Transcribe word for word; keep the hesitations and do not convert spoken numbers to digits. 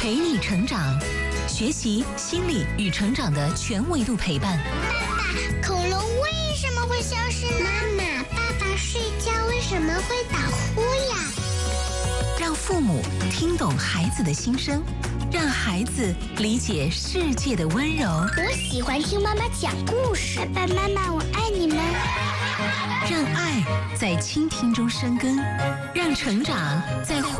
陪你成长，学习心理与成长的全维度陪伴。 爸爸，恐龙为什么会消失呢？妈妈，爸爸睡觉为什么会打呼呀？ 让父母听懂孩子的心声，让孩子理解世界的温柔。 我喜欢听妈妈讲故事。爸爸妈妈，我爱你们。 让爱在倾听中生根，让成长在